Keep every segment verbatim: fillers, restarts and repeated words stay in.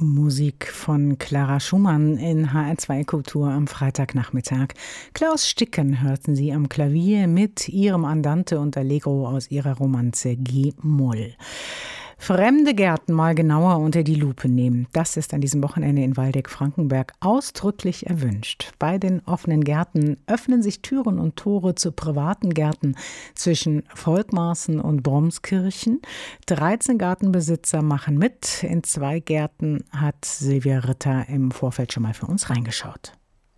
Musik von Clara Schumann in H R zwei Kultur am Freitagnachmittag. Klaus Sticken hörten Sie am Klavier mit ihrem Andante und Allegro aus ihrer Romanze G-Moll. Fremde Gärten mal genauer unter die Lupe nehmen. Das ist an diesem Wochenende in Waldeck-Frankenberg ausdrücklich erwünscht. Bei den offenen Gärten öffnen sich Türen und Tore zu privaten Gärten zwischen Volkmarsen und Bromskirchen. dreizehn Gartenbesitzer machen mit. In zwei Gärten hat Silvia Ritter im Vorfeld schon mal für uns reingeschaut.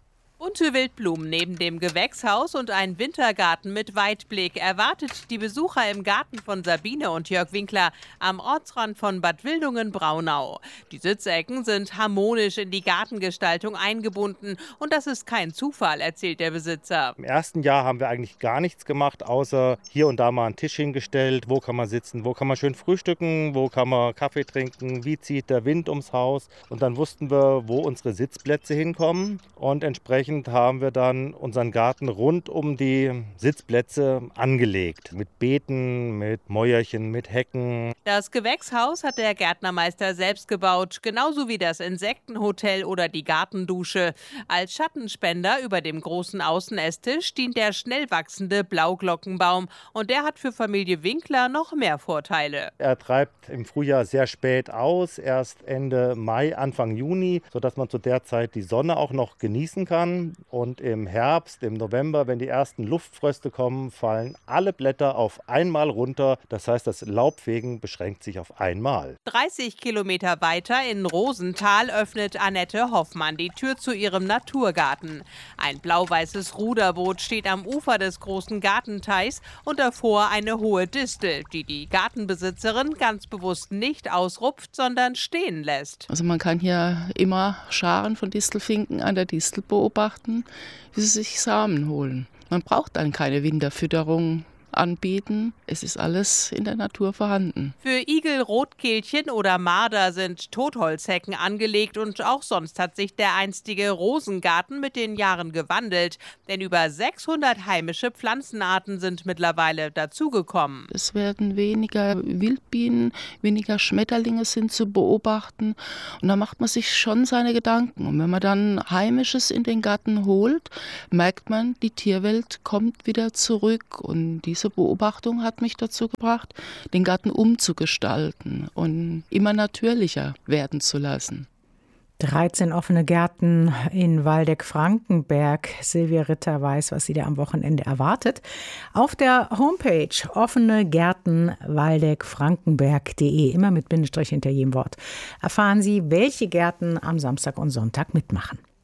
Bunte Wildblumen neben dem Gewächshaus und ein Wintergarten mit Weitblick erwartet die Besucher im Garten von Sabine und Jörg Winkler am Ortsrand von Bad Wildungen-Braunau. Die Sitzecken sind harmonisch in die Gartengestaltung eingebunden und das ist kein Zufall, erzählt der Besitzer. Im ersten Jahr haben wir eigentlich gar nichts gemacht, außer hier und da mal einen Tisch hingestellt. Wo kann man sitzen, wo kann man schön frühstücken, wo kann man Kaffee trinken, wie zieht der Wind ums Haus. Und dann wussten wir, wo unsere Sitzplätze hinkommen und entsprechend haben wir dann unseren Garten rund um die Sitzplätze angelegt. Mit Beeten, mit Mäuerchen, mit Hecken. Das Gewächshaus hat der Gärtnermeister selbst gebaut, genauso wie das Insektenhotel oder die Gartendusche. Als Schattenspender über dem großen Außenesstisch dient der schnell wachsende Blauglockenbaum und der hat für Familie Winkler noch mehr Vorteile. Er treibt im Frühjahr sehr spät aus, erst Ende Mai, Anfang Juni, sodass man zu der Zeit die Sonne auch noch genießen kann. Und im Herbst, im November, wenn die ersten Luftfröste kommen, fallen alle Blätter auf einmal runter. Das heißt, das Laubfegen beschränkt sich auf einmal. dreißig Kilometer weiter in Rosenthal öffnet Annette Hoffmann die Tür zu ihrem Naturgarten. Ein blau-weißes Ruderboot steht am Ufer des großen Gartenteichs und davor eine hohe Distel, die die Gartenbesitzerin ganz bewusst nicht ausrupft, sondern stehen lässt. Also man kann hier immer Scharen von Distelfinken an der Distel beobachten, wie sie sich Samen holen. Man braucht dann keine Winterfütterung anbieten. Es ist alles in der Natur vorhanden. Für Igel, Rotkehlchen oder Marder sind Totholzhecken angelegt und auch sonst hat sich der einstige Rosengarten mit den Jahren gewandelt. Denn über sechshundert heimische Pflanzenarten sind mittlerweile dazugekommen. Es werden weniger Wildbienen, weniger Schmetterlinge sind zu beobachten. Und da macht man sich schon seine Gedanken. Und wenn man dann Heimisches in den Garten holt, merkt man, die Tierwelt kommt wieder zurück. Und die Diese Beobachtung hat mich dazu gebracht, den Garten umzugestalten und immer natürlicher werden zu lassen. dreizehn offene Gärten in Waldeck-Frankenberg. Silvia Ritter weiß, was sie da am Wochenende erwartet. Auf der Homepage offene Gärten waldeck-frankenberg punkt de, immer mit Bindestrich hinter jedem Wort, erfahren Sie, welche Gärten am Samstag und Sonntag mitmachen.